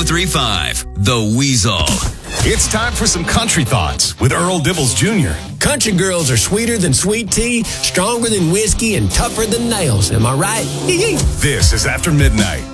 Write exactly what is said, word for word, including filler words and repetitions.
oh three five, The Weasel. It's time for some country thoughts with Earl Dibbles Junior Country girls are sweeter than sweet tea, stronger than whiskey, and tougher than nails. Am I right? This is After Midnight.